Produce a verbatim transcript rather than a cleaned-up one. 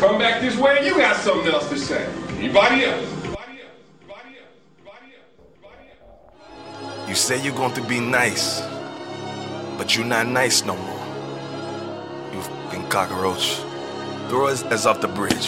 come back this way and you got something else to say. Anybody else? You say you're going to be nice, but you're not nice no more. You fucking cockroach. Throw us as off the bridge.